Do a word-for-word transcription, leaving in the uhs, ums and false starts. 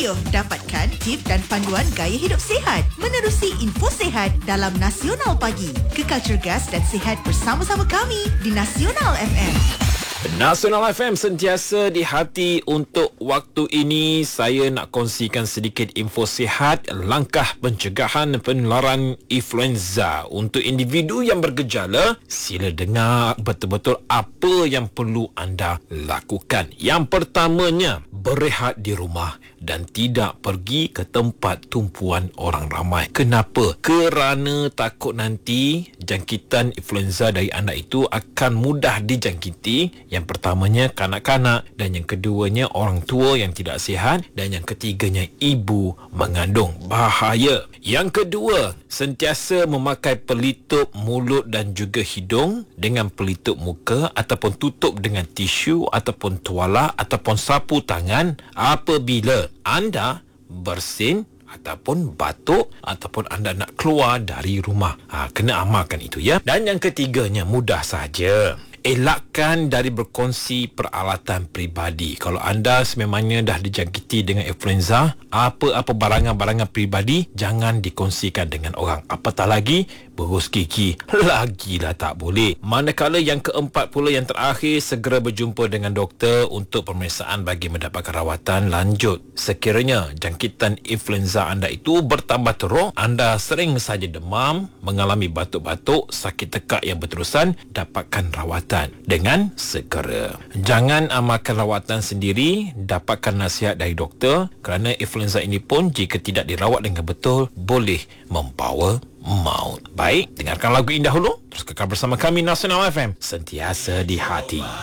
Ayuh dapatkan tip dan panduan gaya hidup sihat menerusi info sihat dalam Nasional Pagi. Kekal cergas dan sihat bersama-sama kami di Nasional F M. Nasional F M sentiasa di hati. Untuk waktu ini saya nak kongsikan sedikit info sihat langkah pencegahan penularan influenza. Untuk individu yang bergejala, sila dengar betul-betul apa yang perlu anda lakukan. Yang pertamanya, berehat di rumah dan tidak pergi ke tempat tumpuan orang ramai. Kenapa? Kerana takut nanti jangkitan influenza dari anak itu akan mudah dijangkiti. Yang pertamanya kanak-kanak, dan yang keduanya orang tua yang tidak sihat, dan yang ketiganya ibu mengandung. Bahaya. Yang kedua, sentiasa memakai pelitup mulut dan juga hidung dengan pelitup muka ataupun tutup dengan tisu ataupun tuala ataupun sapu tangan apabila anda bersin ataupun batuk ataupun anda nak keluar dari rumah. Ha, kena amalkan itu ya. Dan yang ketiganya mudah saja. Elakkan dari berkongsi peralatan peribadi. Kalau anda sememangnya dah dijangkiti dengan influenza, apa-apa barangan-barangan peribadi jangan dikongsikan dengan orang. Apatah lagi berus gigi, lagilah tak boleh. Manakala yang keempat pula, yang terakhir, segera berjumpa dengan doktor untuk pemeriksaan bagi mendapatkan rawatan lanjut. Sekiranya jangkitan influenza anda itu bertambah teruk, anda sering saja demam, mengalami batuk-batuk, sakit tekak yang berterusan, dapatkan rawatan dengan segera. Jangan amalkan rawatan sendiri, dapatkan nasihat dari doktor, kerana influenza ini pun jika tidak dirawat dengan betul boleh membawa maut. Baik, dengarkan lagu indah dulu. Terus kekal bersama kami Nasional F M, sentiasa di hati.